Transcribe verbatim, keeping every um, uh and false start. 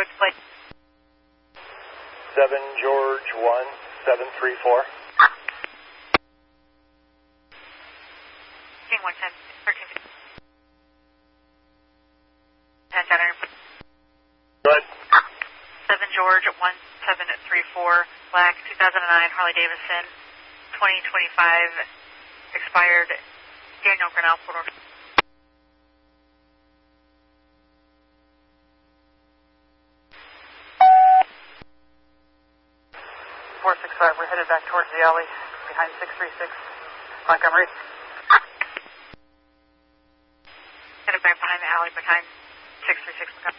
which plate? seven George one seven three four. King one ten, thirteen fifty. ten center. Good. seven George one seven three four, black two thousand nine Harley Davidson, twenty twenty-five, expired, Daniel Grinnell, Port Orford. four six five, we're headed back towards the alley behind six three six Montgomery. Headed back behind the alley behind six three six Montgomery.